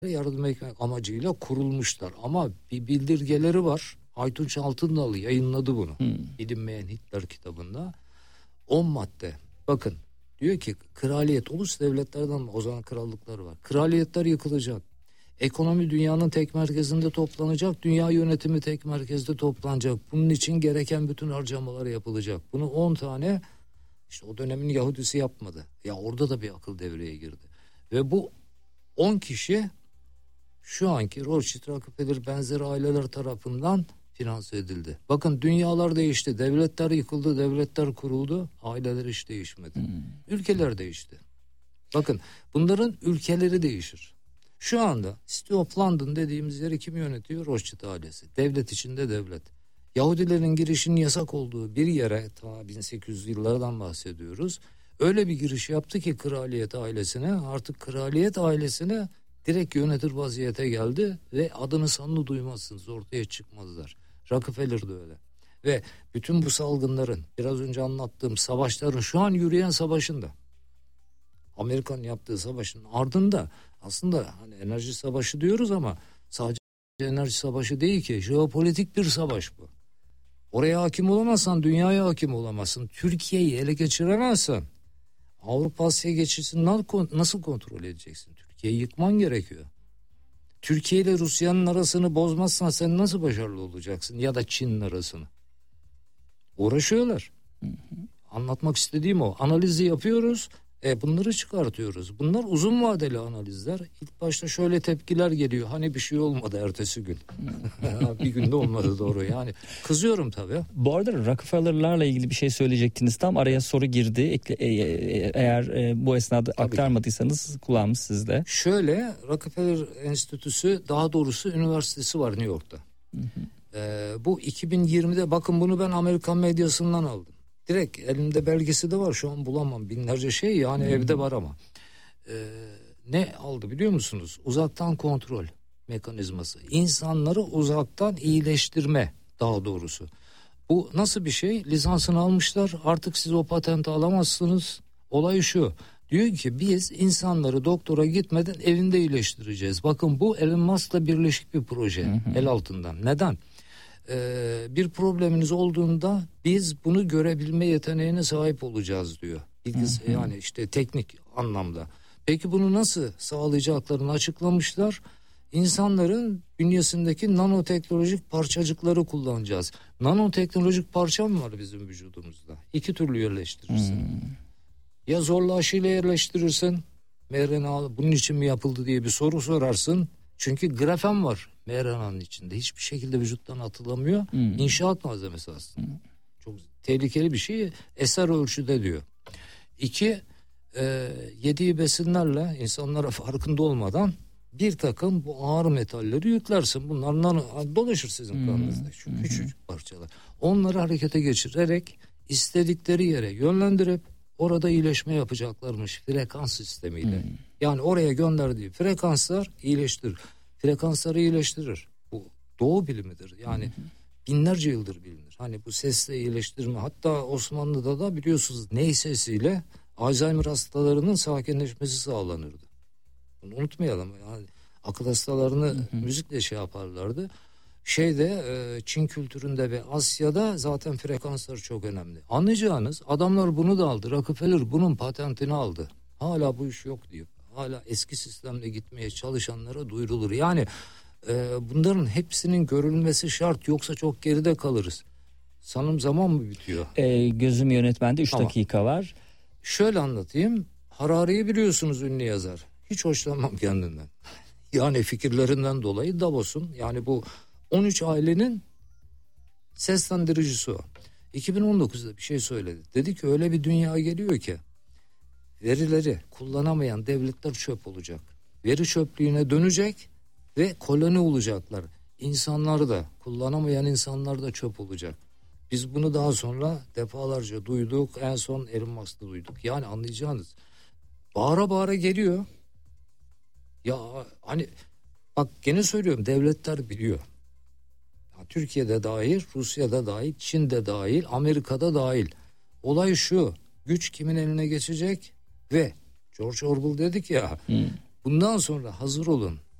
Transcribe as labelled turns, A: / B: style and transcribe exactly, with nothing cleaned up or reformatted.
A: yardım etmek amacıyla kurulmuşlar. Ama bir bildirgeleri var. Aytunç Altındalı yayınladı bunu. Hmm. Bilinmeyen Hitler kitabında. on madde. Bakın diyor ki kraliyet, ulus devletlerden, o zaman krallıklar var. Kraliyetler yıkılacak. Ekonomi dünyanın tek merkezinde toplanacak. Dünya yönetimi tek merkezde toplanacak. Bunun için gereken bütün harcamalar yapılacak. Bunu on tane işte o dönemin Yahudisi yapmadı. Ya orada da bir akıl devreye girdi. Ve bu on kişi şu anki Rothschild, Rockefeller benzeri aileler tarafından finanse edildi. Bakın dünyalar değişti. Devletler yıkıldı, devletler kuruldu. Aileler hiç değişmedi. Hmm. Ülkeler değişti. Bakın bunların ülkeleri değişir. Şu anda City of London dediğimiz yeri kim yönetiyor? Rothschild ailesi. Devlet içinde devlet. Yahudilerin girişinin yasak olduğu bir yere, ta bin sekiz yüzlü yıllardan bahsediyoruz. Öyle bir giriş yaptı ki kraliyet ailesine, artık kraliyet ailesine direkt yönetir vaziyete geldi ve adını sanını duymazsınız, ortaya çıkmazlar. Rockefeller de öyle. Ve bütün bu salgınların, biraz önce anlattığım savaşların, şu an yürüyen savaşında, Amerika'nın yaptığı savaşın ardında aslında hani enerji savaşı diyoruz ama sadece enerji savaşı değil ki, jeopolitik bir savaş bu. Oraya hakim olamazsan dünyaya hakim olamazsın. Türkiye'yi ele geçiremezsen Avrupa Asya geçişini nasıl kontrol edeceksin? Türkiye'yi yıkman gerekiyor. Türkiye ile Rusya'nın arasını bozmazsan sen nasıl başarılı olacaksın? Ya da Çin'in arasını. Uğraşıyorlar. Hı hı. Anlatmak istediğim o. Analizi yapıyoruz. E bunları çıkartıyoruz. Bunlar uzun vadeli analizler. İlk başta şöyle tepkiler geliyor. Hani bir şey olmadı ertesi gün. Bir günde olmadı doğru. Yani kızıyorum tabii.
B: Bu arada Rockefeller'larla ilgili bir şey söyleyecektiniz. Tam araya soru girdi. Ekle, e, e, eğer e, bu esnada tabii aktarmadıysanız kulağımız sizde.
A: Şöyle, Rockefeller Enstitüsü, daha doğrusu üniversitesi var New York'ta. Hı hı. E, bu iki bin yirmide, bakın bunu ben Amerikan medyasından aldım. Direkt elimde belgesi de var, şu an bulamam, binlerce şey yani hmm. evde var ama ee, ne aldı biliyor musunuz? Uzaktan kontrol mekanizması, insanları uzaktan iyileştirme, daha doğrusu bu nasıl bir şey? Lisansını almışlar, artık siz o patenti alamazsınız. Olay şu, diyor ki biz insanları doktora gitmeden evinde iyileştireceğiz. Bakın bu Elon Musk'la birleşik bir proje, hmm. el altından. Neden? Bir probleminiz olduğunda biz bunu görebilme yeteneğine sahip olacağız diyor. Bilgis, hı hı. Yani işte teknik anlamda. Peki bunu nasıl sağlayacaklarını açıklamışlar. İnsanların bünyesindeki nanoteknolojik parçacıkları kullanacağız. Nanoteknolojik parça mı var bizim vücudumuzda? İki türlü yerleştirirsin. Hı. Ya zorla aşıyla yerleştirirsin. M R N A bunun için mi yapıldı diye bir soru sorarsın. Çünkü grafen var M R N A'nın içinde. Hiçbir şekilde vücuttan atılamıyor. Hmm. İnşaat malzemesi aslında. Hmm. Çok tehlikeli bir şey. Eser ölçüde diyor. İki, e, yediği besinlerle insanlara farkında olmadan bir takım bu ağır metalleri yüklersin. Bunlar nano, dolaşır sizin hmm. kanınızda. Şu hmm. küçücük parçalar. Onları harekete geçirerek istedikleri yere yönlendirip orada iyileşme yapacaklarmış frekans sistemiyle. Hmm. Yani oraya gönderdiği frekanslar iyileştirir. Frekansları iyileştirir. Bu doğu bilimidir. Yani hı hı. binlerce yıldır bilinir. Hani bu sesle iyileştirme. Hatta Osmanlı'da da biliyorsunuz ney sesiyle Alzheimer hastalarının sakinleşmesi sağlanırdı. Bunu unutmayalım. Yani akıl hastalarını hı hı. müzikle şey yaparlardı. Şeyde Çin kültüründe ve Asya'da zaten frekanslar çok önemli. Anlayacağınız adamlar bunu da aldı. Rockefeller bunun patentini aldı. Hala bu iş yok diyor. Hala eski sistemle gitmeye çalışanlara duyurulur. Yani e, bunların hepsinin görülmesi şart, yoksa çok geride kalırız. Sanırım zaman mı bitiyor?
B: E, gözüm yönetmende üç dakika var.
A: Şöyle anlatayım. Harari'yi biliyorsunuz, ünlü yazar. Hiç hoşlanmam kendinden. Yani fikirlerinden dolayı Davos'un, yani bu on üç ailenin seslendiricisi o. iki bin on dokuzda bir şey söyledi. Dedi ki öyle bir dünya geliyor ki verileri kullanamayan devletler çöp olacak. Veri çöplüğüne dönecek ve koloni olacaklar. İnsanlar da, kullanamayan insanlar da çöp olacak. Biz bunu daha sonra defalarca duyduk. En son Elon Musk'ta duyduk. Yani anlayacağınız, bağıra bağıra geliyor. Ya hani bak gene söylüyorum, devletler biliyor. Ya, Türkiye'de dahil, Rusya'da dahil, Çin'de dahil, Amerika'da dahil. Olay şu: güç kimin eline geçecek? Ve George Orwell dedik ya, hmm. bundan sonra hazır olun.